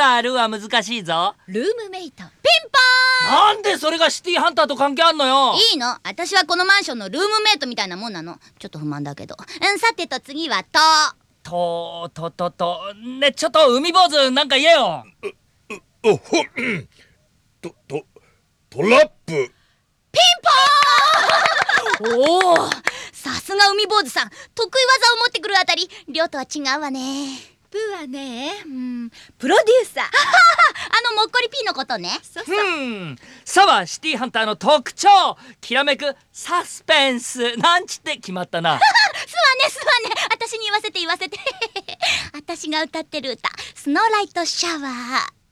だルーは難しいぞ。 ルームメイト。ピンポなんでそれがシティハンターと関係あんのよ。 いいの、私はこのマンションのルームメイトみたいなもんなの。ちょっと不満だけど。さてと次はね、ちょっと海坊主なんか言えよ。 おほトラップ。 おお、さすが海坊主さん、得意技を持ってくるあたり亮とは違うわね。 プーはね、プロデューサー。 もっこりピーのことね。 そうそう。 さはシティハンターの特徴、きらめくサスペンスなんちって決まったな。 すわね、私に言わせて私が歌ってる歌、スノーライトシャワー。